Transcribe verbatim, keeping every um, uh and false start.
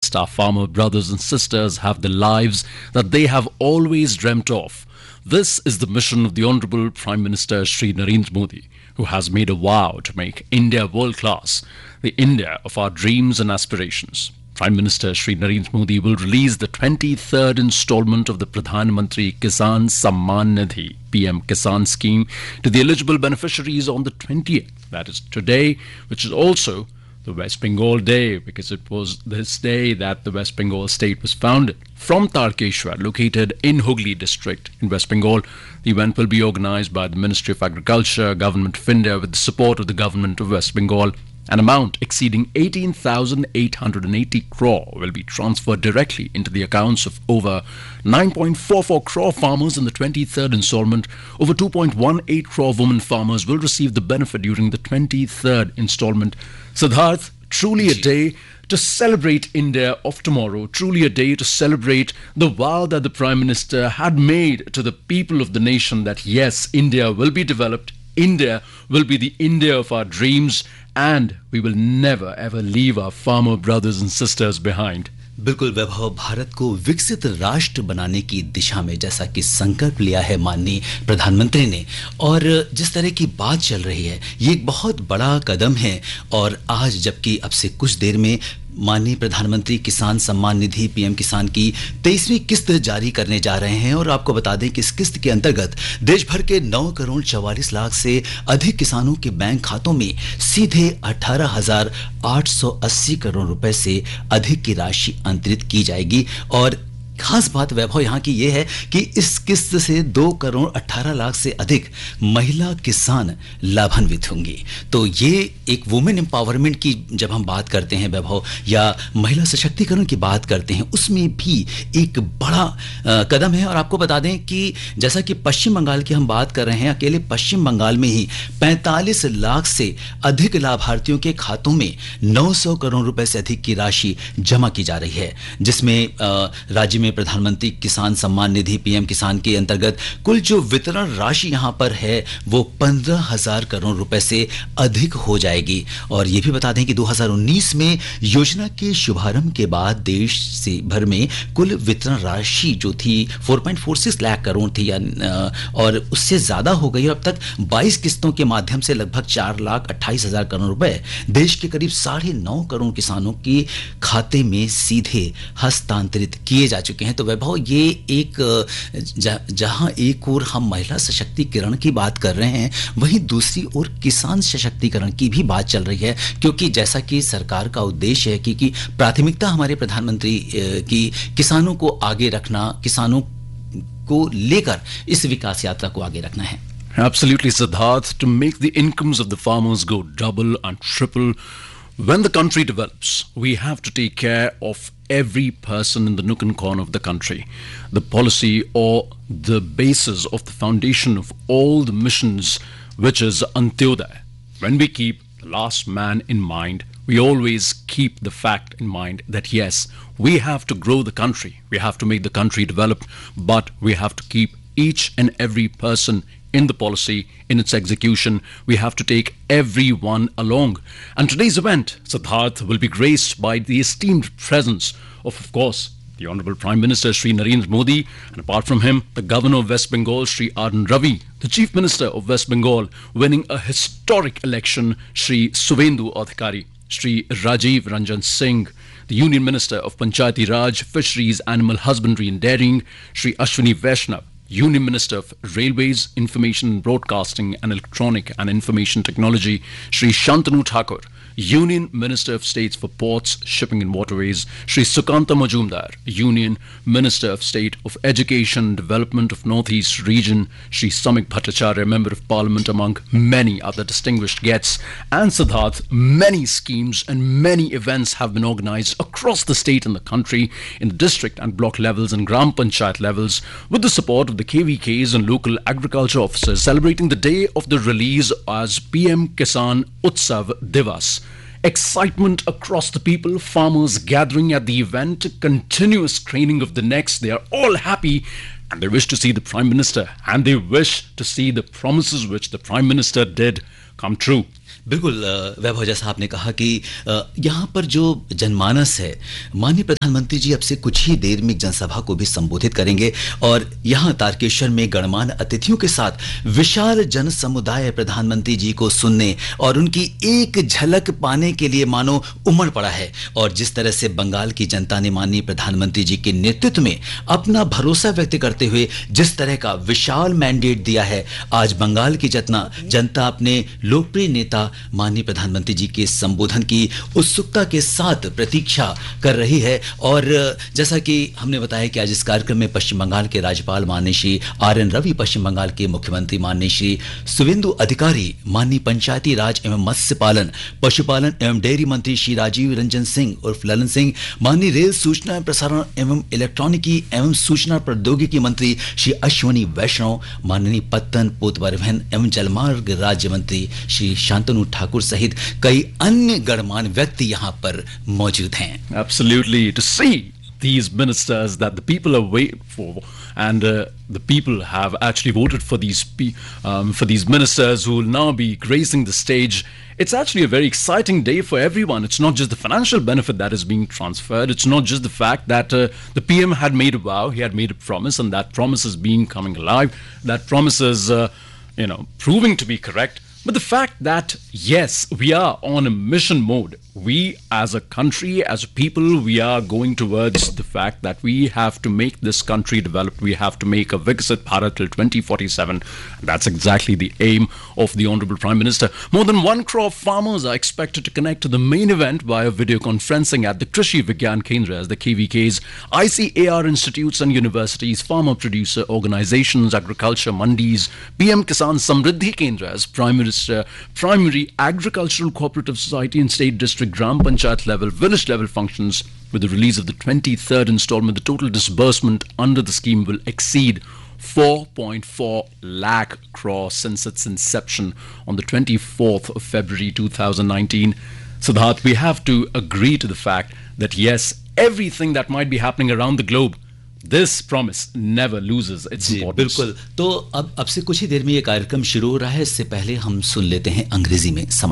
Whilst our farmer brothers and sisters have the lives that they have always dreamt of, this is the mission of the Honourable Prime Minister Shri Narendra Modi, who has made a vow to make India world-class, the India of our dreams and aspirations. Prime Minister Shri Narendra Modi will release the twenty-third instalment of the Pradhan Mantri Kisan Samman Nidhi P M Kisan scheme to the eligible beneficiaries on the twentieth, that is today, which is also the West Bengal Day, because it was this day that the West Bengal state was founded. From Tarkeshwar, located in Hooghly district in West Bengal, the event will be organised by the Ministry of Agriculture, Government of India, with the support of the Government of West Bengal. An amount exceeding eighteen thousand eight hundred eighty crore will be transferred directly into the accounts of over nine point four four crore farmers in the twenty-third installment. Over two point one eight crore women farmers will receive the benefit during the twenty-third installment. Siddharth, truly a day to celebrate India of tomorrow, truly a day to celebrate the vow that the Prime Minister had made to the people of the nation that yes, India will be developed, India will be the India of our dreams, and we will never ever leave our farmer brothers and sisters behind. बिल्कुल वैभव, भारत को विकसित राष्ट्र बनाने की दिशा में जैसा कि संकल्प लिया है माननीय प्रधानमंत्री ने, और जिस तरह की बात चल रही है, ये एक बहुत बड़ा कदम है। और आज जबकि अब से कुछ देर में माननीय प्रधानमंत्री किसान सम्मान निधि पीएम किसान की तेईसवीं किस्त जारी करने जा रहे हैं, और आपको बता दें कि इस किस्त के अंतर्गत देश भर के नौ करोड़ चौवालीस लाख से अधिक किसानों के बैंक खातों में सीधे अठारह हजार आठ सौ अस्सी करोड़ रुपए से अधिक की राशि अंतरित की जाएगी। और खास बात वैभव यहाँ की ये है कि इस किस्त से दो करोड़ अठारह लाख से अधिक महिला किसान लाभान्वित होंगी। तो ये एक वुमेन एम्पावरमेंट की जब हम बात करते हैं वैभव, या महिला सशक्तिकरण की बात करते हैं, उसमें भी एक बड़ा आ, कदम है। और आपको बता दें कि जैसा कि पश्चिम बंगाल की हम बात कर रहे हैं, अकेले पश्चिम बंगाल में ही पैंतालीस लाख से अधिक लाभार्थियों के खातों में नौ सौ करोड़ रुपए से अधिक की राशि जमा की जा रही है, जिसमें राज्य में प्रधानमंत्री किसान सम्मान निधि पीएम किसान के अंतर्गत कुल जो वितरण राशि यहां पर है वो पंद्रह हजार करोड़ रुपए से अधिक हो जाएगी। और ये भी बता दें कि दो हज़ार उन्नीस में योजना के शुभारंभ के बाद देश से भर में कुल वितरण राशि जो थी चार पॉइंट चार छह लाख करोड़ थी, और उससे ज्यादा हो गई। अब तक बाईस किस्तों के माध्यम से लगभग चार लाख अट्ठाईस हजार करोड़ रुपए देश के करीब साढ़े नौ करोड़ किसानों के खाते में सीधे हस्तांतरित किए जा चुके हैं। तो वैभव, ये एक जहां एक ओर हम महिला सशक्तिकरण की बात कर रहे हैं, वहीं दूसरी ओर किसान सशक्तिकरण की भी बात चल रही है, क्योंकि जैसा कि सरकार का उद्देश्य है कि, कि प्राथमिकता हमारे प्रधानमंत्री की किसानों को आगे रखना, किसानों को लेकर इस विकास यात्रा को आगे रखना है। Absolutely, Siddharth, to make the incomes of the farmers go double and triple. When the country develops, we have to take care of every person in the nook and corner of the country. The policy or the basis of the foundation of all the missions, which is Antyodaya. When we keep the last man in mind, we always keep the fact in mind that yes, we have to grow the country, we have to make the country develop, but we have to keep each and every person in the policy, in its execution. We have to take everyone along. And today's event, Siddharth, will be graced by the esteemed presence of, of course, the Honourable Prime Minister Shri Narendra Modi, and apart from him, the Governor of West Bengal, Shri R N Ravi, the Chief Minister of West Bengal, winning a historic election, Shri Suvendu Adhikari, Shri Rajiv Ranjan Singh, the Union Minister of Panchayati Raj, Fisheries, Animal Husbandry and Dairying, Shri Ashwini Vaishnav, Union Minister of Railways, Information Broadcasting and Electronic and Information Technology, Shri Shantanu Thakur, Union Minister of States for Ports, Shipping and Waterways, Shri Sukanta Majumdar, Union Minister of State of Education and Development of Northeast Region, Shri Samik Bhattacharya, Member of Parliament, among many other distinguished guests. And Siddharth, many schemes and many events have been organized across the state and the country in the district and block levels and Gram Panchayat levels with the support of the K V Ks and local agriculture officers, celebrating the day of the release as P M Kisan Utsav Divas. Excitement across the people, farmers gathering at the event, continuous craning of the necks. They are all happy and they wish to see the Prime Minister, and they wish to see the promises which the Prime Minister did come true. बिल्कुल अ, वैभव, जैसा आपने कहा कि अ, यहाँ पर जो जनमानस है, माननीय प्रधानमंत्री जी अब से कुछ ही देर में एक जनसभा को भी संबोधित करेंगे और यहाँ तारकेश्वर में गणमान्य अतिथियों के साथ विशाल जन समुदाय प्रधानमंत्री जी को सुनने और उनकी एक झलक पाने के लिए मानो उमड़ पड़ा है। और जिस तरह से बंगाल की जनता ने माननीय प्रधानमंत्री जी के नेतृत्व में अपना भरोसा व्यक्त करते हुए जिस तरह का विशाल मैंडेट दिया है, आज बंगाल की जितना जनता अपने लोकप्रिय नेता माननीय प्रधानमंत्री जी के संबोधन की उत्सुकता के साथ प्रतीक्षा कर रही है। और जैसा कि हमने बताया कि आज इस कार्यक्रम में पश्चिम बंगाल के राज्यपाल माननीय श्री आर एन रवि, पश्चिम बंगाल के मुख्यमंत्री माननीय श्री शुवेंदु अधिकारी, माननीय पंचायती राज एवं मत्स्य पालन, पशुपालन एवं डेयरी मंत्री श्री राजीव रंजन सिंह उर्फ ललन सिंह, माननीय रेल सूचना एवं प्रसारण एवं इलेक्ट्रॉनिकी एवं सूचना प्रौद्योगिकी मंत्री श्री अश्वनी वैष्णव, माननीय पत्तन पोत परिवहन एवं जलमार्ग राज्य मंत्री श्री शांतनु ठाकुर सहित कई अन्य गणमान्य व्यक्ति यहाँ पर मौजूद हैं। Absolutely, to see these ministers that the people are waiting for, and uh, the people have actually voted for these pe- um, for these ministers who will now be gracing the stage. It's actually a very exciting day for everyone. It's not just the financial benefit that is being transferred. It's not just the fact that uh, the P M had made a vow, he had made a promise, and that promise is being coming alive. That promise is, uh, you know, proving to be correct. But the fact that, yes, we are on a mission mode. We as a country, as a people, we are going towards the fact that we have to make this country develop. We have to make a Viksit Bharat till twenty forty-seven. That's exactly the aim of the Honorable Prime Minister. More than one crore farmers are expected to connect to the main event via video conferencing at the Krishi Vigyan Kendra, as the K V Ks, I C A R institutes and universities, farmer producer organizations, agriculture mandis, P M Kisan Samriddhi Kendras, Prime Minister, primary agricultural cooperative society and state district Gram Panchayat level, village level functions. With the release of the twenty-third installment, the total disbursement under the scheme will exceed four point four lakh crore since its inception on the twenty-fourth of February two thousand nineteen. Siddharth, we have to agree to the fact that yes, everything that might be happening around the globe, this promise never loses its importance. बिल्कुल। तो अब अब से कुछ ही देर में ये कार्यक्रम शुरू हो रहा है। इससे पहले हम सुन लेते हैं अंग्रेजी में समाचार।